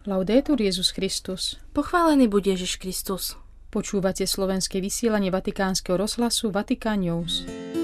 Laudetur Jesus Christus. Pochválený buď Ježiš Kristus. Počúvate slovenské vysielanie Vatikánskeho rozhlasu Vatikán News.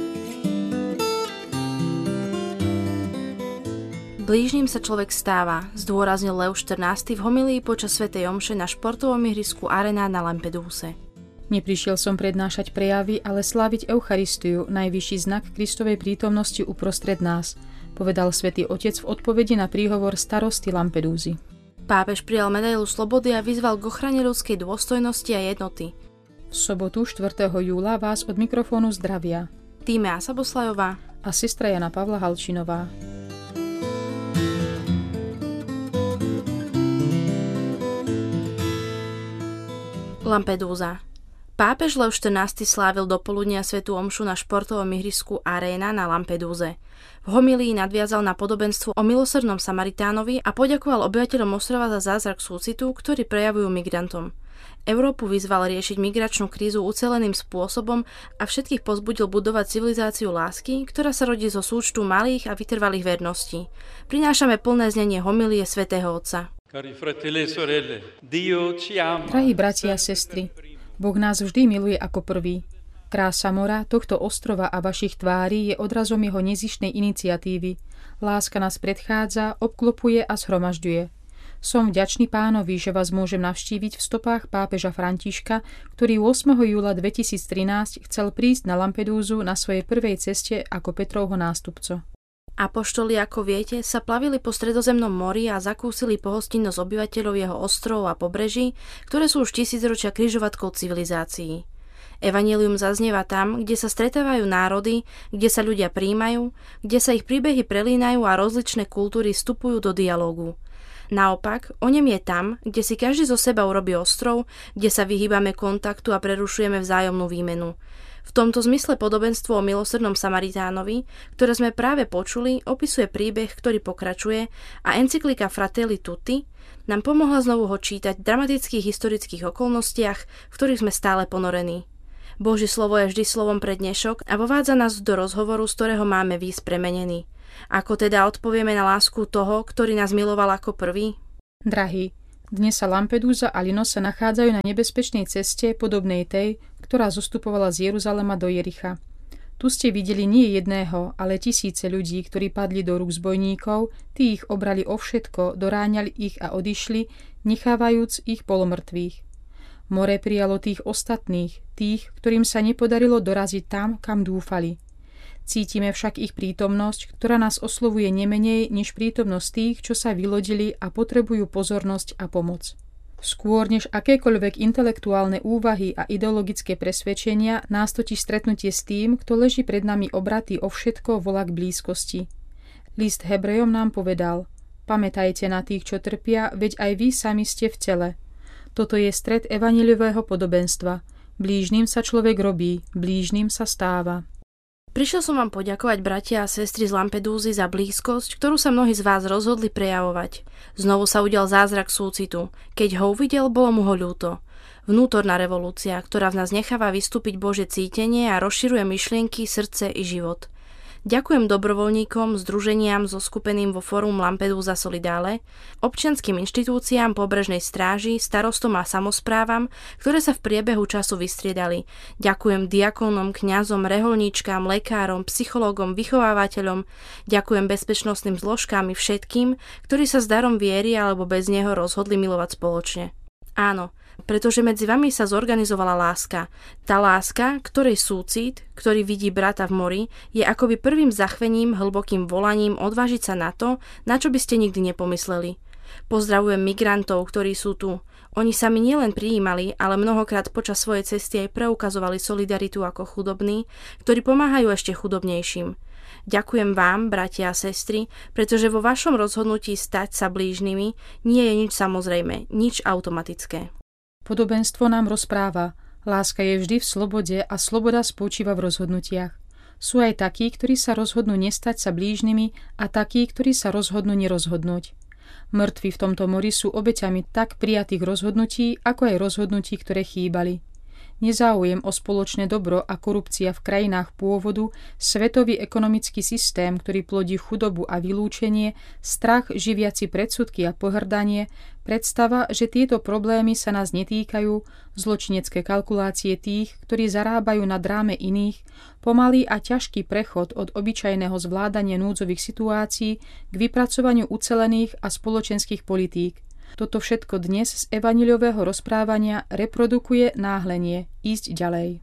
Blížnym sa človek stáva, zdôraznil Leo XIV v homílii počas svätej omše na športovom ihrisku Arena na Lampedúse. Neprišiel som prednášať prejavy, ale sláviť Eucharistiu, najvyšší znak Kristovej prítomnosti uprostred nás, povedal svätý Otec v odpovedi na príhovor starosty Lampedúzy. Pápež prijal medailu slobody a vyzval k ochrane ľudskej dôstojnosti a jednoty. V sobotu 4. júla vás od mikrofónu zdravia Týmea Saboslajová a sestra Jana Pavla Halčinová. Lampedúza. Pápež Leo XIV slávil dopoludnia svätú omšu na športovom ihrisku Arena na Lampedúze. V homílii nadviazal na podobenstvo o milosrdnom Samaritánovi a poďakoval obyvateľom ostrova za zázrak súcitu, ktorý prejavujú migrantom. Európu vyzval riešiť migračnú krízu uceleným spôsobom a všetkých pozbudil budovať civilizáciu lásky, ktorá sa rodí zo súčtu malých a vytrvalých verností. Prinášame plné znenie homílie svätého Otca. Drahí bratia a sestry, Boh nás vždy miluje ako prvý. Krása mora, tohto ostrova a vašich tvári je odrazom jeho nezištnej iniciatívy. Láska nás predchádza, obklopuje a zhromažďuje. Som vďačný Pánovi, že vás môžem navštíviť v stopách pápeža Františka, ktorý 8. júla 2013 chcel prísť na Lampedúzu na svojej prvej ceste ako Petrovho nástupco. Apoštoli, ako viete, sa plavili po Stredozemnom mori a zakúsili pohostinnosť obyvateľov jeho ostrovov a pobreží, ktoré sú už tisícročia križovatkou civilizácií. Evanjelium zaznieva tam, kde sa stretávajú národy, kde sa ľudia prijímajú, kde sa ich príbehy prelínajú a rozličné kultúry vstupujú do dialógu. Naopak, onem je tam, kde si každý zo seba urobí ostrov, kde sa vyhýbame kontaktu a prerušujeme vzájomnú výmenu. V tomto zmysle podobenstvo o milosrdnom Samaritánovi, ktoré sme práve počuli, opisuje príbeh, ktorý pokračuje a encyklika Fratelli Tutti nám pomohla znovu ho čítať v dramatických historických okolnostiach, v ktorých sme stále ponorení. Božie slovo je vždy slovom pre dnešok a vovádza nás do rozhovoru, z ktorého máme výjsť premenení. Ako teda odpovieme na lásku toho, ktorý nás miloval ako prvý? Drahí, dnes sa Lampedúza a Linos sa nachádzajú na nebezpečnej ceste podobnej tej, ktorá zostupovala z Jeruzalema do Jericha. Tu ste videli nie jedného, ale tisíce ľudí, ktorí padli do rúk zbojníkov, tí ich obrali o všetko, doráňali ich a odišli, nechávajúc ich polomrtvých. More prijalo tých ostatných, tých, ktorým sa nepodarilo doraziť tam, kam dúfali. Cítime však ich prítomnosť, ktorá nás oslovuje nemenej než prítomnosť tých, čo sa vylodili a potrebujú pozornosť a pomoc. Skôr než akékoľvek intelektuálne úvahy a ideologické presvedčenia nás totiž stretnutie s tým, kto leží pred nami obratý o všetko, volá k blízkosti. List Hebrejom nám povedal: pamätajte na tých, čo trpia, veď aj vy sami ste v tele. Toto je stred evanjeliového podobenstva. Blížnym sa človek robí, blížnym sa stáva. Prišiel som vám poďakovať, bratia a sestry z Lampedúzy, za blízkosť, ktorú sa mnohí z vás rozhodli prejavovať. Znovu sa udial zázrak súcitu. Keď ho uvidel, bolo mu ho ľúto. Vnútorná revolúcia, ktorá v nás necháva vystúpiť Božie cítenie a rozširuje myšlienky, srdce i život. Ďakujem dobrovoľníkom, združeniam zoskupeným vo Fórum Lampedusa Solidale, občianskym inštitúciám pobrežnej stráži, starostom a samosprávam, ktoré sa v priebehu času vystriedali. Ďakujem diakónom, kňazom, reholníčkám, lekárom, psychológom, vychovávateľom. Ďakujem bezpečnostným zložkám i všetkým, ktorí sa s darom viery alebo bez neho rozhodli milovať spoločne. Áno, pretože medzi vami sa zorganizovala láska. Tá láska, ktorej súcit, ktorý vidí brata v mori, je akoby prvým zachvením, hlbokým volaním odvážiť sa na to, na čo by ste nikdy nepomysleli. Pozdravujem migrantov, ktorí sú tu. Oni sami nielen prijímali, ale mnohokrát počas svojej cesty aj preukazovali solidaritu ako chudobní, ktorí pomáhajú ešte chudobnejším. Ďakujem vám, bratia a sestry, pretože vo vašom rozhodnutí stať sa blížnymi nie je nič samozrejme, nič automatické. Podobenstvo nám rozpráva, láska je vždy v slobode a sloboda spočíva v rozhodnutiach. Sú aj takí, ktorí sa rozhodnú nestať sa blížnymi a takí, ktorí sa rozhodnú nerozhodnúť. Mŕtvi v tomto mori sú obeťami tak prijatých rozhodnutí, ako aj rozhodnutí, ktoré chýbali. nezáujem o spoločné dobro a korupcia v krajinách pôvodu, svetový ekonomický systém, ktorý plodí chudobu a vylúčenie, strach živiaci predsudky a pohrdanie, predstava, že tieto problémy sa nás netýkajú, zločinecké kalkulácie tých, ktorí zarábajú nad ráme iných, pomalý a ťažký prechod od obyčajného zvládania núdzových situácií k vypracovaniu ucelených a spoločenských politík. Toto všetko dnes z evanjeliového rozprávania reprodukuje náhlenie ísť ďalej.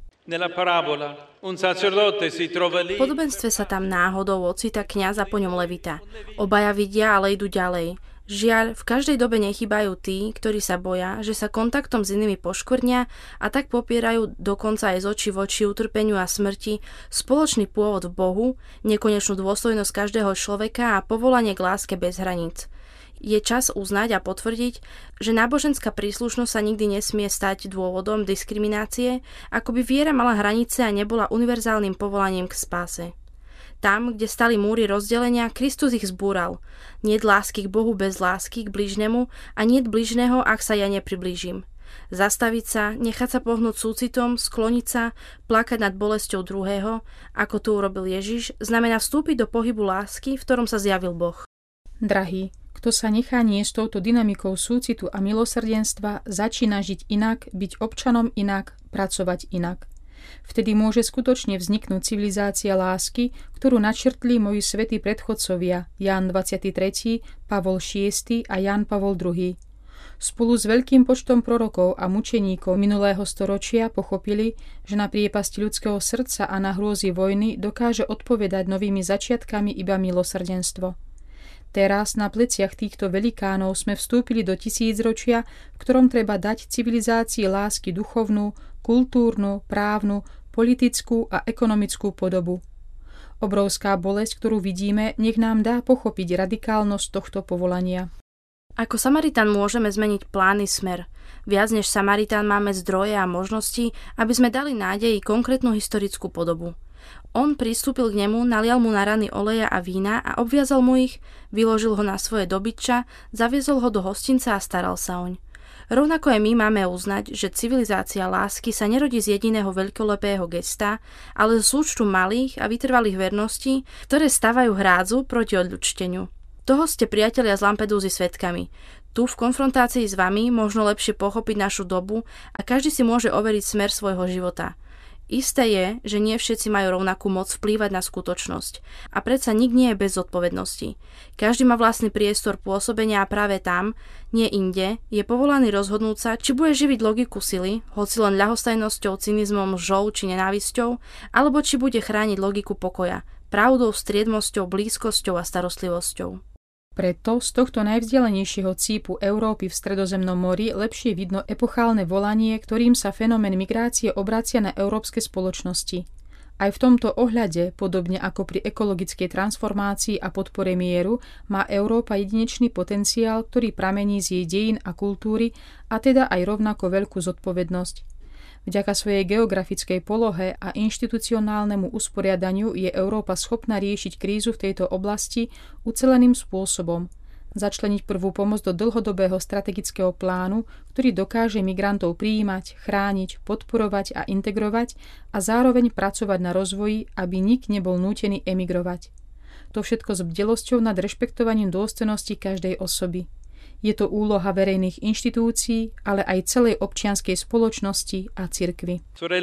V podobenstve sa tam náhodou ocita kňaz a po ňom levita. Obaja vidia, ale idú ďalej. Žiaľ, v každej dobe nechybajú tí, ktorí sa boja, že sa kontaktom s inými poškvrnia a tak popierajú dokonca aj z očí v oči utrpeniu a smrti spoločný pôvod v Bohu, nekonečnú dôstojnosť každého človeka a povolanie k láske bez hraníc. Je čas uznať a potvrdiť, že náboženská príslušnosť sa nikdy nesmie stať dôvodom diskriminácie, ako by viera mala hranice a nebola univerzálnym povolaním k spáse. Tam, kde stali múry rozdelenia, Kristus ich zbúral. Niet lásky k Bohu bez lásky k bližnemu a niet bližného, ak sa ja nepriblížim. Zastaviť sa, nechať sa pohnúť súcitom, skloniť sa, plakať nad bolesťou druhého, ako to urobil Ježiš, znamená vstúpiť do pohybu lásky, v ktorom sa zjavil Boh. Drahí, kto sa nechá niesť touto dynamikou súcitu a milosrdenstva, začína žiť inak, byť občanom inak, pracovať inak. Vtedy môže skutočne vzniknúť civilizácia lásky, ktorú načrtli moji svätí predchodcovia Ján 23., Pavol VI a Ján Pavol II. Spolu s veľkým počtom prorokov a mučeníkov minulého storočia pochopili, že na priepasti ľudského srdca a na hrôzy vojny dokáže odpovedať novými začiatkami iba milosrdenstvo. Teraz na pleciach týchto velikánov sme vstúpili do tisícročia, v ktorom treba dať civilizácii lásky duchovnú, kultúrnu, právnu, politickú a ekonomickú podobu. Obrovská bolesť, ktorú vidíme, nech nám dá pochopiť radikálnosť tohto povolania. Ako Samaritán môžeme zmeniť plánny smer. Viac než Samaritán máme zdroje a možnosti, aby sme dali nádeji konkrétnu historickú podobu. On pristúpil k nemu, nalial mu na rany oleja a vína a obviazal mu ich, vyložil ho na svoje dobytča, zaviezol ho do hostinca a staral sa oň. Rovnako aj my máme uznať, že civilizácia lásky sa nerodí z jediného veľkolepého gesta, ale z súčtu malých a vytrvalých verností, ktoré stavajú hrádzu proti odľučteniu. Toho ste, priatelia z Lampedúzy, svedkami. Tu v konfrontácii s vami možno lepšie pochopiť našu dobu a každý si môže overiť smer svojho života. Isté je, že nie všetci majú rovnakú moc vplývať na skutočnosť. A predsa nik nie je bez zodpovednosti. Každý má vlastný priestor pôsobenia a práve tam, nie inde, je povolaný rozhodnúť sa, či bude živiť logiku sily, hoci len ľahostajnosťou, cynizmom, lžou či nenávisťou, alebo či bude chrániť logiku pokoja, pravdou, striedmosťou, blízkosťou a starostlivosťou. Preto z tohto najvzdialenejšieho cípu Európy v Stredozemnom mori lepšie vidno epochálne volanie, ktorým sa fenomén migrácie obracia na európske spoločnosti. Aj v tomto ohľade, podobne ako pri ekologickej transformácii a podpore mieru, má Európa jedinečný potenciál, ktorý pramení z jej dejín a kultúry, a teda aj rovnako veľkú zodpovednosť. Vďaka svojej geografickej polohe a inštitucionálnemu usporiadaniu je Európa schopná riešiť krízu v tejto oblasti uceleným spôsobom, začleniť prvú pomoc do dlhodobého strategického plánu, ktorý dokáže migrantov prijímať, chrániť, podporovať a integrovať a zároveň pracovať na rozvoji, aby nik nebol nútený emigrovať. To všetko s bdelosťou nad rešpektovaním dôstojnosti každej osoby. Je to úloha verejných inštitúcií, ale aj celej občianskej spoločnosti a cirkvi.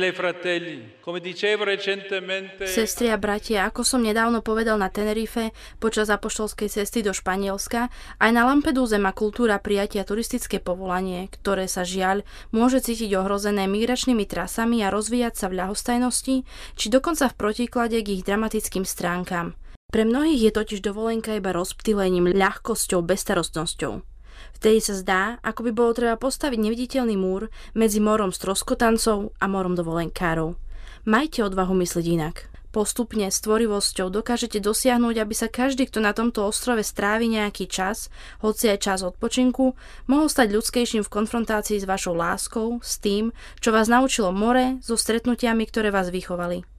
Sestri a bratia, ako som nedávno povedal na Tenerife počas apoštolskej cesty do Španielska, aj na Lampedúze má kultúra prijatia turistické povolanie, ktoré sa žiaľ môže cítiť ohrozené migračnými trasami a rozvíjať sa v ľahostajnosti, či dokonca v protiklade k ich dramatickým stránkam. Pre mnohých je totiž dovolenka iba rozptýlením, ľahkosťou, bezstarostnosťou. Vtedy sa zdá, ako by bolo treba postaviť neviditeľný múr medzi morom stroskotancov a morom dovolenkárov. Majte odvahu myslieť inak. Postupne, s tvorivosťou dokážete dosiahnuť, aby sa každý, kto na tomto ostrove strávi nejaký čas, hoci aj čas odpočinku, mohol stať ľudskejším v konfrontácii s vašou láskou, s tým, čo vás naučilo more, so stretnutiami, ktoré vás vychovali.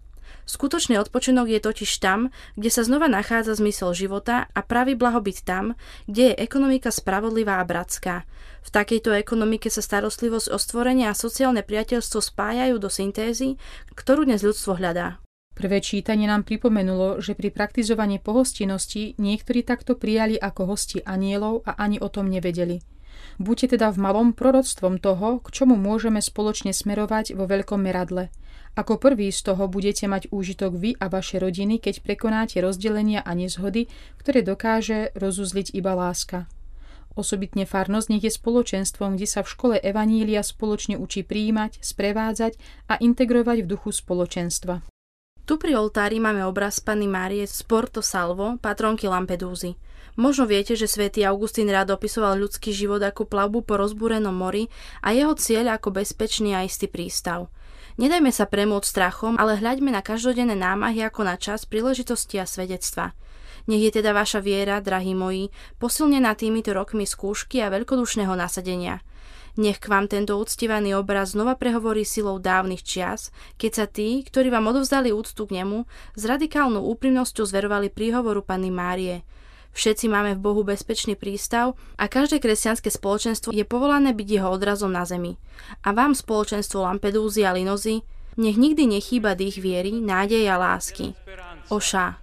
Skutočný odpočinok je totiž tam, kde sa znova nachádza zmysel života a pravý blahobyt tam, kde je ekonomika spravodlivá a bratská. V takejto ekonomike sa starostlivosť o stvorenie a sociálne priateľstvo spájajú do syntézy, ktorú dnes ľudstvo hľadá. Prvé čítanie nám pripomenulo, že pri praktizovaní pohostinnosti niektorí takto prijali ako hosti anielov a ani o tom nevedeli. Buďte teda v malom proroctvom toho, k čomu môžeme spoločne smerovať vo veľkom meradle. Ako prvý z toho budete mať úžitok vy a vaše rodiny, keď prekonáte rozdelenia a nezhody, ktoré dokáže rozuzliť iba láska. Osobitne farnosť nech je spoločenstvom, kde sa v škole evanília spoločne učí prijímať, sprevádzať a integrovať v duchu spoločenstva. Tu pri oltári máme obraz Panny Márie z Porto Salvo, patronky Lampedúzy. Možno viete, že svätý Augustín rád opisoval ľudský život ako plavbu po rozbúrenom mori a jeho cieľ ako bezpečný a istý prístav. Nedajme sa premôcť strachom, ale hľaďme na každodenné námahy ako na čas, príležitosti a svedectva. Nech je teda vaša viera, drahí moji, posilnená týmito rokmi skúšky a veľkodušného nasadenia. Nech k vám tento uctívaný obraz znova prehovorí silou dávnych čias, keď sa tí, ktorí vám odovzdali úctu k nemu, s radikálnou úprimnosťou zverovali príhovoru Panny Márie. Všetci máme v Bohu bezpečný prístav a každé kresťanské spoločenstvo je povolané byť jeho odrazom na zemi. A vám spoločenstvo Lampedúzy a Linozy, nech nikdy nechýba dých viery, nádeje a lásky. Oša.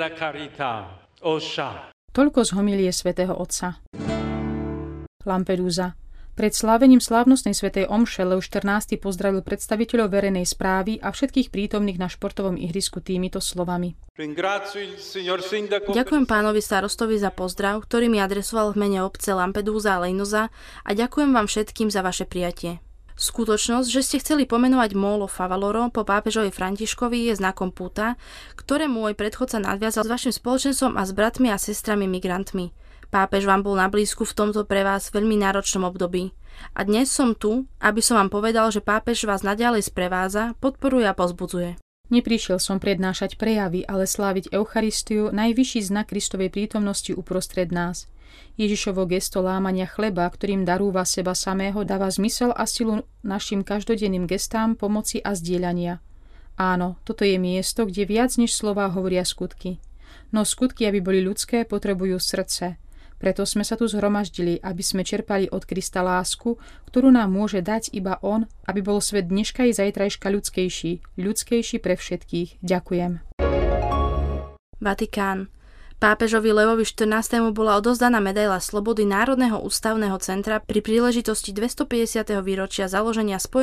Toľko z homilie svätého Otca. Lampedúza. Pred slávením slávnostnej svätej omše Leo 14. pozdravil predstaviteľov verejnej správy a všetkých prítomných na športovom ihrisku týmito slovami. Ďakujem pánovi starostovi za pozdrav, ktorý mi adresoval v mene obce Lampedúza a Linoza a ďakujem vám všetkým za vaše prijatie. Skutočnosť, že ste chceli pomenovať Molo Favaloro po pápežovi Františkovi je znakom púta, ktoré môj predchodca nadviazal s vašim spoločenstvom a s bratmi a sestrami migrantmi. Pápež vám bol na blízku v tomto pre vás veľmi náročnom období. A dnes som tu, aby som vám povedal, že pápež vás naďalej sprevádza, podporuje a pozbudzuje. Neprišiel som prednášať prejavy, ale sláviť Eucharistiu, najvyšší znak Kristovej prítomnosti uprostred nás. Ježišovo gesto lámania chleba, ktorým darúva seba samého, dáva zmysel a silu našim každodenným gestám pomoci a zdieľania. Áno, toto je miesto, kde viac než slová hovoria skutky. No skutky, aby boli ľudské, potrebujú srdce. Preto sme sa tu zhromaždili, aby sme čerpali od Krista lásku, ktorú nám môže dať iba On, aby bol svet dneška i zajtrajška ľudskejší pre všetkých. Ďakujem. Vatikán. Pápežovi Leovi XIV. Bola odovzdaná medaila slobody Národného ústavného centra pri príležitosti 250. výročia založenia Spojených